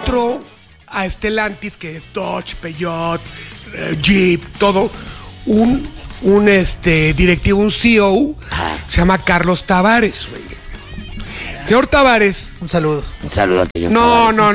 entró a Stellantis, que es Dodge, Peugeot, Jeep, todo, un directivo, un CEO, se llama Carlos Tavares, güey. Señor Tavares. Un saludo. Un saludo al señor No. Ni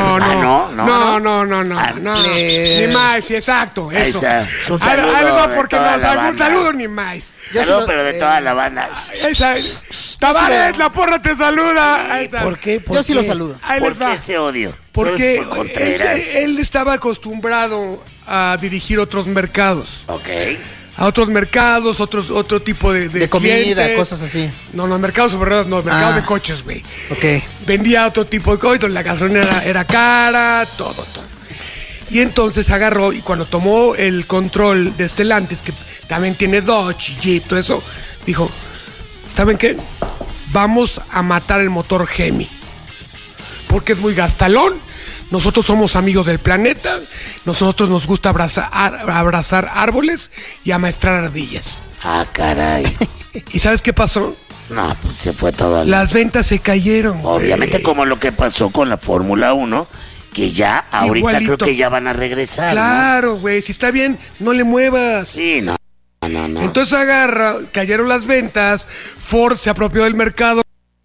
más, sí, exacto, eso. Un saludo Algo de porque toda no la algún banda. saludo ni más. Saludo, pero de toda la banda. Tavares, la porra te saluda. ¿Por qué? Yo sí lo saludo. Ahí ¿Por les va. qué ese odio? Porque Por Contreras. él estaba acostumbrado a dirigir otros mercados. Ok. A otros mercados, otro tipo de comida, clientes. cosas así. No, mercados supermercados, no, mercados de coches, güey. Ok. Vendía otro tipo de coches, la gasolina era cara, todo. Y entonces agarró y cuando tomó el control de Stellantis, que también tiene Dodge, Jeep, todo eso, dijo, ¿saben qué? Vamos a matar el motor Hemi. Porque es muy gastalón. Nosotros somos amigos del planeta. Nosotros nos gusta abrazar árboles y amaestrar ardillas. Ah, caray. ¿Y sabes qué pasó? No, pues se fue todo al... Las ventas se cayeron. Obviamente, güey. como lo que pasó con la Fórmula 1, que ya ahorita Igualito. creo que ya van a regresar. Claro, güey. Si está bien, no le muevas. Sí, no. Entonces cayeron las ventas. Ford se apropió del mercado.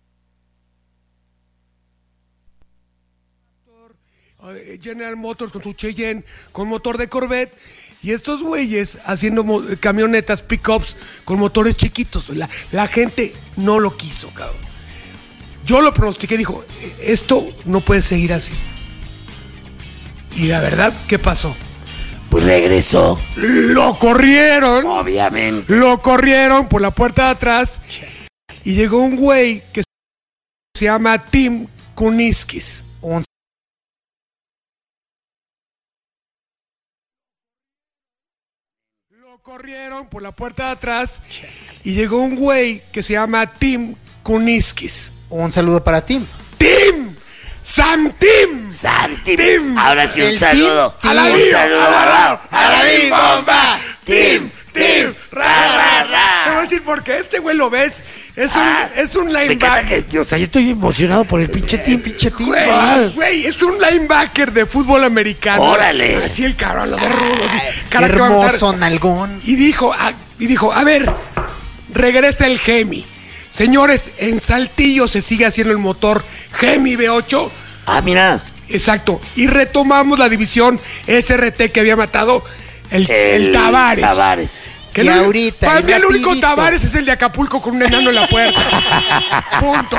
General Motors con su Cheyenne, con motor de Corvette, y estos güeyes haciendo camionetas, pickups con motores chiquitos. La gente no lo quiso, cabrón. Yo lo pronostiqué, dijo, esto no puede seguir así. Y la verdad, ¿qué pasó? Pues regresó. Lo corrieron. Obviamente. Lo corrieron por la puerta de atrás y llegó un güey que se llama Tim Kuniskis. Lo corrieron por la puerta de atrás y llegó un güey que se llama Tim Kuniskis. Un saludo para Tim. ¡Tim! ¡Santim! ¡Santim! Ahora sí, un El saludo. ¡A la Un vida! saludo. ¡A la bim bomba! ¡Tim! ¡Tim! ¡Ra! Te voy a decir por qué. Este güey lo ves. Es un Me encanta linebacker. que, o sea, yo estoy emocionado por el pinche Tim. Güey, es un linebacker de fútbol americano. ¡Órale! Así el cabrón, los dos rudos. Cara que va a Hermoso, matar. nalgón. Y dijo, a ver, regresa el Hemi. Señores, en Saltillo se sigue haciendo el motor Hemi V8. Ah, mira. Exacto. Y retomamos la división SRT que había matado el Tavares. Tavares. Que Y ahorita, para mí el único rapidito. Tavares es el de Acapulco con un enano en la puerta. Punto.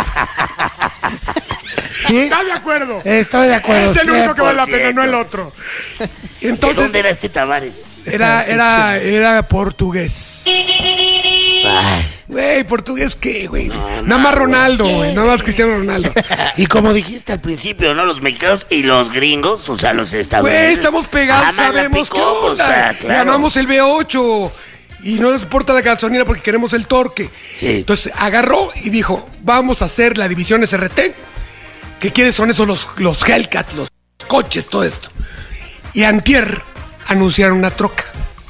¿Sí? ¿Estás de acuerdo? Estoy de acuerdo. Es el único que vale la pena, 100%. no el otro. ¿De Entonces, dónde era este Tavares? era portugués. Ay. Güey, ¿portugués qué, güey? Nada más Ronaldo, güey. Nada más Cristiano Ronaldo. Y como dijiste al principio, ¿no? Los mexicanos y los gringos, o sea, los estadounidenses. Güey, estamos pegados, aman la sabemos qué pick-up, onda. o sea, claro. Llamamos el V8 y no nos importa la gasolina porque queremos el torque. Sí. Entonces agarró y dijo, vamos a hacer la división SRT. ¿Qué quieres? Son esos los Hellcat, los coches, todo esto. Y antier anunciaron una troca.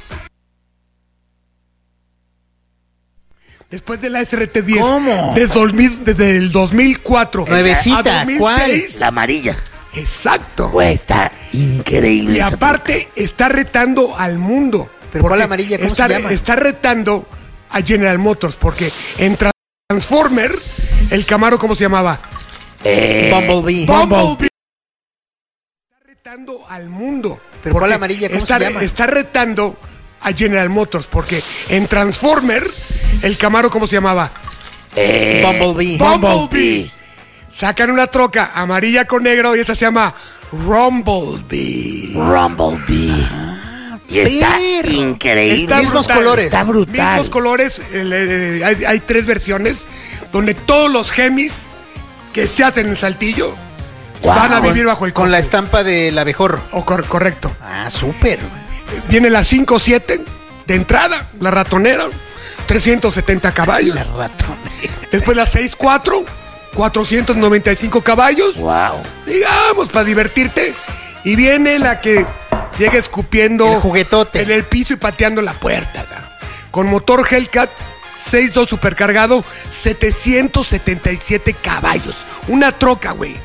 Después de la SRT-10. ¿Cómo? Desde el 2004. Nuevecita, a 2006. ¿cuál? La amarilla. Exacto. Güey, está increíble. Y esa aparte está retando al mundo. ¿Pero cuál Porque amarilla? ¿Cómo se llama? Está retando a General Motors porque en Transformer, el Camaro, ¿cómo se llamaba? Bumblebee. Bumblebee. Está retando al mundo. ¿Pero cuál Porque amarilla? ¿Cómo se llama? Está retando a General Motors porque en Transformer, el Camaro, ¿cómo se llamaba? Bumblebee. Bumblebee. Sacan una troca amarilla con negro y esta se llama Rumblebee. Rumblebee. Y está perro. increíble. Está Mismos brutal. colores. Está brutal. Mismos colores. Hay 3 versiones donde todos los Hemis que se hacen en Saltillo Wow. van a vivir bajo el Con la coco. estampa del abejorro. Correcto. Ah, súper. Viene la 5.7 de entrada, la ratonera, 370 caballos. La ratón. Después la 6.4, 495 caballos. Wow. Digamos, para divertirte. Y viene la que llega escupiendo El juguetote. en el piso y pateando la puerta, ¿no? Con motor Hellcat 6.2 supercargado, 777 caballos. Una troca, güey.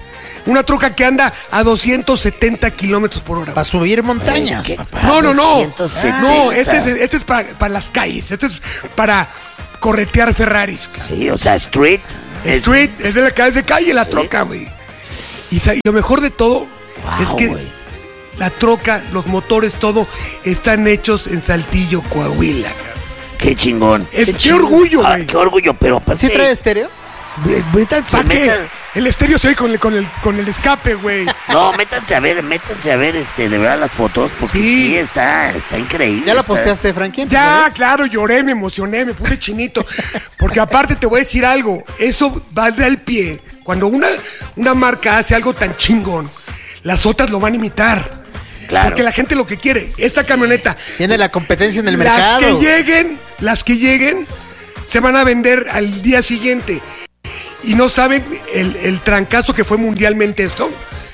Una troca que anda a 270 kilómetros por hora. Para subir montañas, ¿Qué? papá. No. 270. No, este es para las calles. Este es para corretear Ferraris. Sí, o sea, street. Street, es de la calle la troca, güey. Y lo mejor de todo es que güey. la troca, los motores, todo, están hechos en Saltillo, Coahuila. Qué chingón. Qué orgullo, güey. Qué orgullo, pero aparte... ¿Sí trae estéreo? Métanse, ¿Para qué? El estéreo se oye con el escape, güey. No, métanse a ver, de verdad las fotos, porque Sí. sí, está increíble. ¿Ya lo está- posteaste, Frankie? en tus Ya, redes? claro, lloré, me emocioné, me puse chinito. Porque aparte te voy a decir algo, eso va a dar el pie. Cuando una marca hace algo tan chingón, las otras lo van a imitar. Claro. Porque la gente lo que quiere, esta camioneta, Viene la competencia en el las mercado. que lleguen, se van a vender al día siguiente. Y no saben el trancazo que fue mundialmente esto.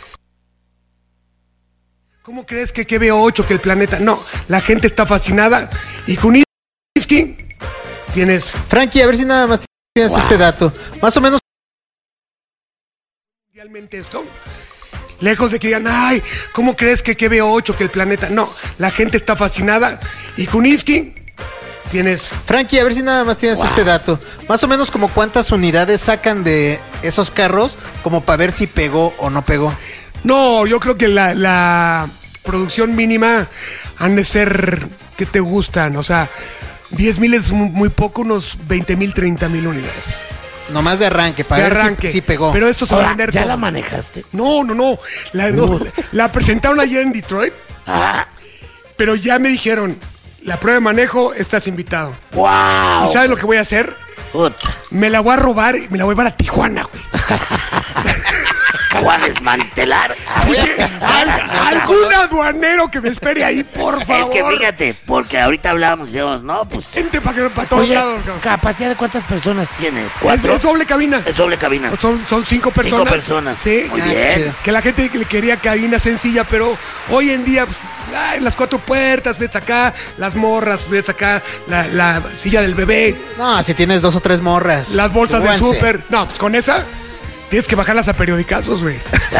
¿Cómo crees que veo8, que el planeta? No, la gente está fascinada. Y Kuniski, tienes Frankie, a ver si nada más tienes este dato. Más o menos mundialmente esto. Lejos de que digan, ay, ¿cómo crees que veo8, que el planeta? No, la gente está fascinada. Y Kuniski, tienes Frankie, a ver si nada más tienes este dato. Más o menos como cuántas unidades sacan de esos carros como para ver si pegó o no pegó. No, yo creo que la producción mínima han de ser, ¿qué te gustan? O sea, 10,000 es muy poco, unos 20,000, 30,000 unidades. Nomás de arranque, para De ver arranque. si pegó. Pero esto se va a Ahora, vender ¿ya todo. la manejaste? No. La presentaron ayer en Detroit, Ah, pero ya me dijeron, la prueba de manejo, estás invitado. wow. ¿Y sabes lo que voy a hacer? Puta, Me la voy a robar y me la voy a llevar a Tijuana, güey. voy a desmantelar. Algún aduanero que me espere ahí, por favor. Es que fíjate, porque ahorita hablábamos y decíamos, no, pues... Gente para todos Oye, lados, cabrón. ¿capacidad de cuántas personas tiene? Es 4. doble cabina. Es doble cabina. Son 5 personas. 5 personas. Sí. Muy Ah, bien. chido. Que la gente le quería cabina sencilla, pero hoy en día, pues, las 4 puertas, ves acá, las morras, ves acá, la silla del bebé, No, si tienes 2 o 3 morras. las bolsas del Súbanse. súper. No, pues con esa tienes que bajarlas a periodicazos, güey.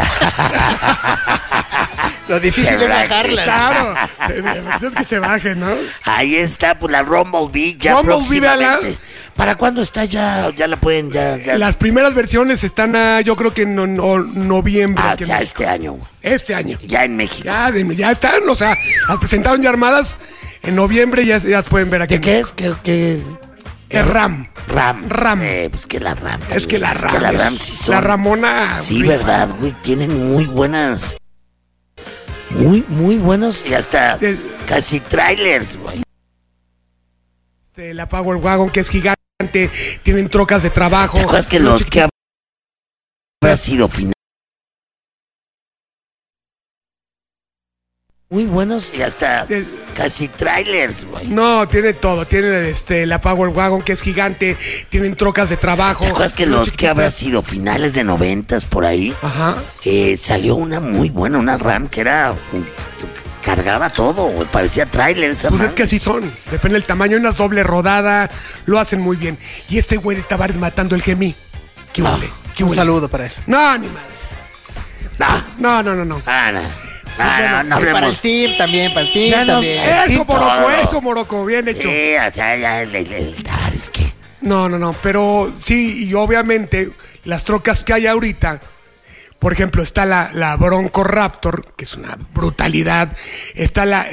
Lo difícil es bajarla. Claro. Es que se bajen, ¿no? Ahí está, pues la Rumblebee ya Rumblebee, próximamente. véala. ¿Para cuándo está ya? Ya la pueden, ya. Las primeras versiones están, yo creo que en noviembre. aquí en ya México. este año. Este año. Ya en México. Ya están, o sea, las presentaron ya armadas. En noviembre ya las pueden ver aquí. ¿De qué es? ¿Qué? Es RAM. RAM. Pues que la RAM. Es que la también, RAM. la RAM sí son. La Ramona. Sí, rifa. verdad, güey. Tienen muy buenas. Muy buenos y hasta De- casi trailers, güey. La Power Wagon, que es gigante. Tienen trocas de trabajo. ¿Te acuerdas que Lo los chiquito- que habrá sido final? Muy buenos y hasta De- casi trailers, güey. No, tiene todo. Tiene la Power Wagon, que es gigante. Tienen trocas de trabajo. ¿Te acuerdas que Lo los que chiquito- habrá sido finales de 90s por ahí? Ajá. Salió una muy buena, una RAM que era... cargaba todo, güey. Parecía trailer esa Pues es madre. que así son. Depende del tamaño. Una doble rodada. Lo hacen muy bien. Y este güey de Tavares matando el Gemí. ¿Qué huele? ¿Qué Un huele? saludo para él. No, ni madres. No, No. no, Pues bueno, no Y para el hablemos. Team también, para el Team Ya no- también. Sí, Eso, Morocco, todo. eso, Morocco. Bien hecho. Sí, o sea, ya el Tavares que... No, pero sí, y obviamente las trocas que hay ahorita, por ejemplo, está la Bronco Raptor, que es una brutalidad, está la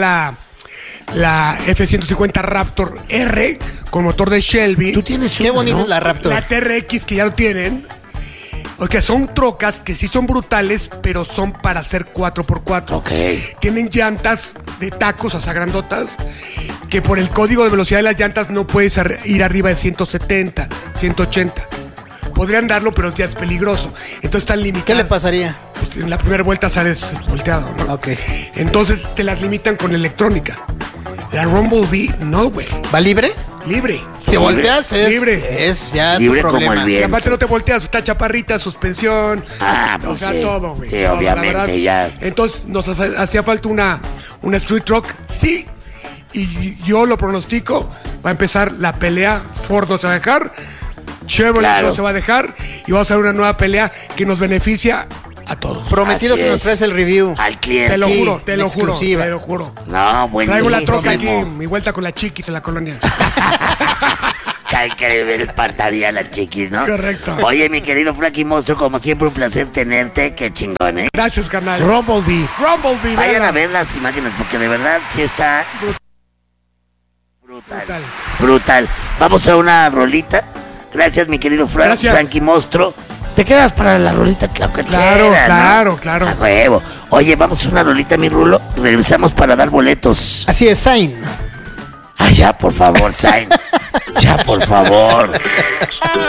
F-150 Raptor R con motor de Shelby, Tú tienes Qué una, bonita ¿no? es la Raptor. la TRX que ya lo tienen. O sea, son trocas que sí son brutales, pero son para hacer 4x4. Ok. Tienen llantas de tacos, o sea, grandotas, que por el código de velocidad de las llantas no puedes ir arriba de 170, 180. Podrían darlo, pero ya es peligroso. Entonces están limitadas. ¿Qué le pasaría? Pues en la primera vuelta sales volteado, ¿no? Ok. Entonces te las limitan con electrónica. La Rumblebee, no, güey. ¿Va libre? Libre. Te volteas, es, Libre. es ya Libre tu como problema. el Y viento. aparte no te volteas, está chaparrita, suspensión. Pues o sea, sí. todo, güey. Sí, todo, la obviamente, verdad. ya. Entonces nos hacía falta una street truck, sí. Y yo lo pronostico, va a empezar la pelea, Ford no se va a dejar, Chevrolet Claro. no se va a dejar, y vamos a ver una nueva pelea que nos beneficia a todos. Prometido Así que nos es. traes el review. Al cliente. Te lo Sí, juro, te lo juro, exclusiva. te lo juro. No, buenísimo. Traigo la troca aquí, mi vuelta con la chiquis en la colonia. Hay que ver espantaría a las chiquis, ¿no? Correcto. Oye, mi querido Frankie Monstruo, como siempre, un placer tenerte. Qué chingón, ¿eh? Gracias, carnal. Rumblebee. Rumblebee, Vayan véanla. a ver las imágenes porque de verdad sí está brutal. Brutal. Brutal. Vamos a una rolita. Gracias, mi querido Gracias. Frankie Monstruo. ¿Te quedas para la rolita? Claro, que Claro, quieras, ¿no? claro, claro. A huevo. Oye, vamos a una rolita, mi Rulo. Regresamos para dar boletos. Así es, Sign. Ah, ya, por favor, Zayn. Ya, por favor.